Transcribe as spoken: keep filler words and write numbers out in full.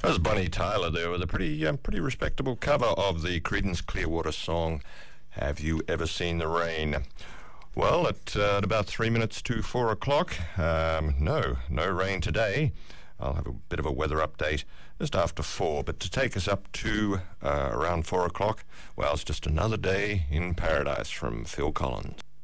That was Bonnie Tyler there with a pretty um, pretty respectable cover of the Creedence Clearwater song, Have You Ever Seen the Rain? Well, at, uh, at about three minutes to four o'clock, um, no, no rain today. I'll have a bit of a weather update just after four, but to take us up to uh, around four o'clock, well, it's just another day in paradise from Phil Collins.